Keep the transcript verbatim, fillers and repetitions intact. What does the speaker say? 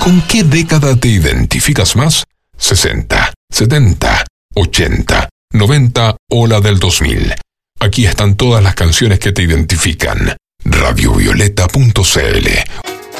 ¿Con qué década te identificas más? sesenta, setenta, ochenta, noventa o la del dos mil. Aquí están todas las canciones que te identifican. radiovioleta punto c l